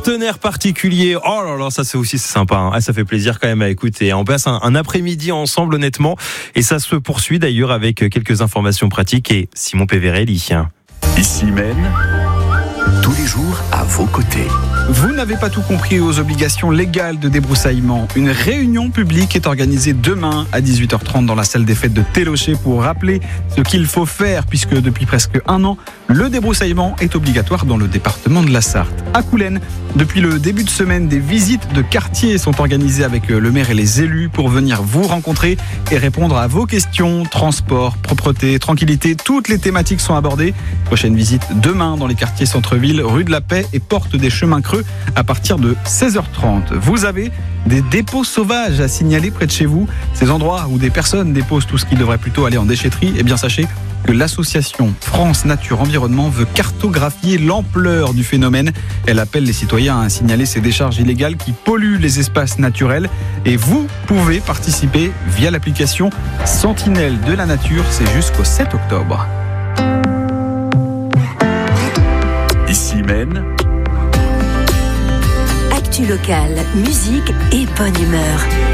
partenaire particulier. Oh là là, ça c'est aussi sympa. Hein. Ah, ça fait plaisir quand même à écouter. On passe un après-midi ensemble honnêtement. Et ça se poursuit d'ailleurs avec quelques informations pratiques et Simon Péverelli. Ici Maine, tous les jours à vos côtés. Vous n'avez pas tout compris aux obligations légales de débroussaillement. Une réunion publique est organisée demain à 18h30 dans la salle des fêtes de Télocher pour rappeler ce qu'il faut faire puisque depuis presque un an, le débroussaillement est obligatoire dans le département de la Sarthe. À Coulennes, depuis le début de semaine, des visites de quartier sont organisées avec le maire et les élus pour venir vous rencontrer et répondre à vos questions. Transport, propreté, tranquillité, toutes les thématiques sont abordées. Prochaine visite demain dans les quartiers centre-ville, rue de la Paix et porte des chemins creux à partir de 16h30. Vous avez des dépôts sauvages à signaler près de chez vous, ces endroits où des personnes déposent tout ce qui devrait plutôt aller en déchetterie. Eh bien sachez que l'association France Nature Environnement veut cartographier l'ampleur du phénomène. Elle appelle les citoyens à signaler ces décharges illégales qui polluent les espaces naturels. Et vous pouvez participer via l'application Sentinelle de la Nature. C'est jusqu'au 7 octobre. Ici Maine, Actu locale, musique et bonne humeur.